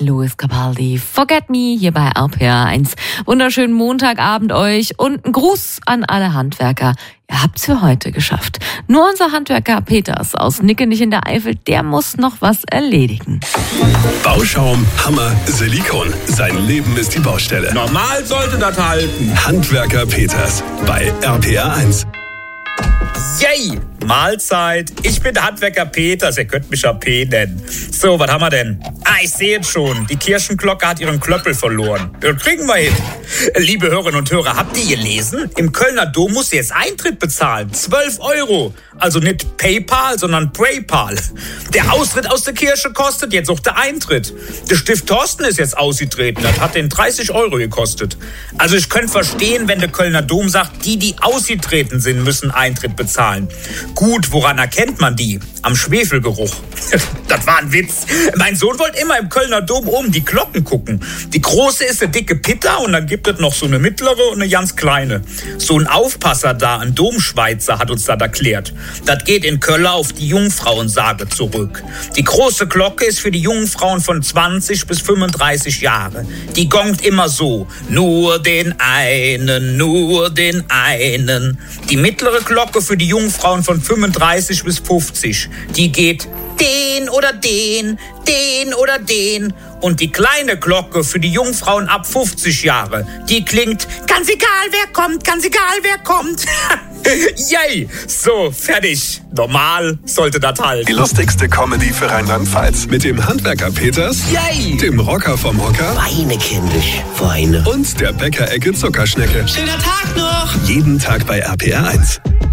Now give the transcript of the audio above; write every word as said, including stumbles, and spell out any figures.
Louis Capaldi, Forget Me, hier bei R P R eins. Wunderschönen Montagabend euch und ein Gruß an alle Handwerker. Ihr habt's für heute geschafft. Nur unser Handwerker Peters aus Nickenich in der Eifel, der muss noch was erledigen. Bauschaum, Hammer, Silikon. Sein Leben ist die Baustelle. Normal sollte das halten. Handwerker Peters bei R P R eins. Yay! Mahlzeit. Ich bin der Handwerker Peters. Ihr könnt mich ja P nennen. So, was haben wir denn? Ah, ich sehe es schon. Die Kirchenglocke hat ihren Klöppel verloren. Den kriegen wir hin. Liebe Hörerinnen und Hörer, habt ihr gelesen? Im Kölner Dom muss ihr jetzt Eintritt bezahlen. zwölf Euro. Also nicht PayPal, sondern PayPal. Der Austritt aus der Kirche kostet jetzt auch der Eintritt. Der Stift Thorsten ist jetzt ausgetreten. Das hat den dreißig Euro gekostet. Also ich könnte verstehen, wenn der Kölner Dom sagt, die, die ausgetreten sind, müssen Eintritt bezahlen. Gut, woran erkennt man die? Am Schwefelgeruch. Das war ein Witz. Mein Sohn wollte immer im Kölner Dom oben die Glocken gucken. Die große ist eine dicke Pitta und dann gibt es noch so eine mittlere und eine ganz kleine. So ein Aufpasser da, ein Domschweizer, hat uns das erklärt. Das geht in Köln auf die Jungfrauensage zurück. Die große Glocke ist für die Jungfrauen von zwanzig bis fünfunddreißig Jahre. Die gongt immer so. Nur den einen, nur den einen. Die mittlere Glocke für die Jungfrauen von fünfunddreißig bis fünfzig. Die geht den oder den, den oder den. Und die kleine Glocke für die Jungfrauen ab fünfzig Jahre, die klingt, ganz egal wer kommt, ganz egal wer kommt. Yay! So, fertig. Normal sollte das halten. Die lustigste Comedy für Rheinland-Pfalz. Mit dem Handwerker Peters, Yay! dem Rocker vom Hocker Weine, kindisch, Weine. und der Bäckerecke Zuckerschnecke. Schöner Tag noch! Jeden Tag bei R P R eins.